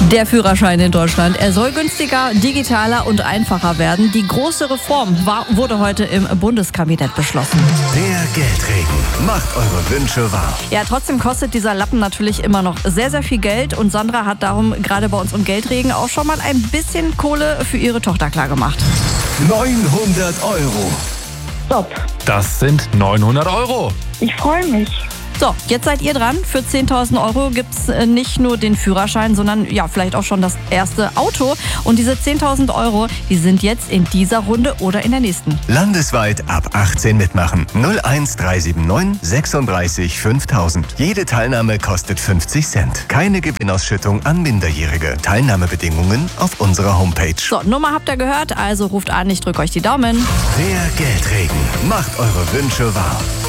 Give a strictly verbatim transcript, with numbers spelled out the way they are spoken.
Der Führerschein in Deutschland, er soll günstiger, digitaler und einfacher werden. Die große Reform war, wurde heute im Bundeskabinett beschlossen. Der Geldregen macht eure Wünsche wahr. Ja, trotzdem kostet dieser Lappen natürlich immer noch sehr, sehr viel Geld. Und Sandra hat darum gerade bei uns im Geldregen auch schon mal ein bisschen Kohle für ihre Tochter klargemacht. neunhundert Euro. Stopp. Das sind neunhundert Euro. Ich freue mich. So, jetzt seid ihr dran. Für zehntausend Euro gibt's nicht nur den Führerschein, sondern ja, vielleicht auch schon das erste Auto. Und diese zehntausend Euro, die sind jetzt in dieser Runde oder in der nächsten. Landesweit ab achtzehn mitmachen. null eins drei sieben neun sechsunddreißig fünftausend. Jede Teilnahme kostet fünfzig Cent. Keine Gewinnausschüttung an Minderjährige. Teilnahmebedingungen auf unserer Homepage. So, Nummer habt ihr gehört, also ruft an, ich drücke euch die Daumen. Der Geldregen macht eure Wünsche wahr.